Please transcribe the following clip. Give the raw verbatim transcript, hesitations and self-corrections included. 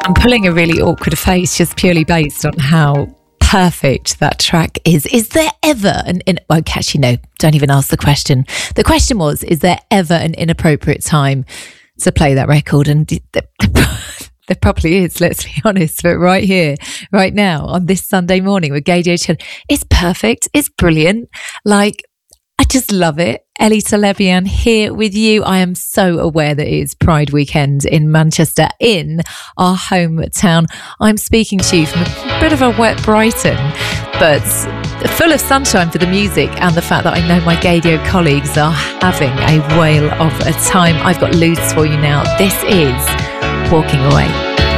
I'm pulling a really awkward face just purely based on how perfect that track is. Is there ever an in well, actually no, don't even ask the question. The question was, is there ever an inappropriate time to play that record? And there probably is, let's be honest, but right here, right now, on this Sunday morning with Gaydio Challenge, it's perfect, it's brilliant. Like, I just love it. Ellie Talebian here with you. I am so aware that it is Pride weekend in Manchester, in our hometown. I'm speaking to you from a bit of a wet Brighton, but full of sunshine for the music and the fact that I know my Gaydio colleagues are having a whale of a time. I've got loads for you now. This is Walking Away.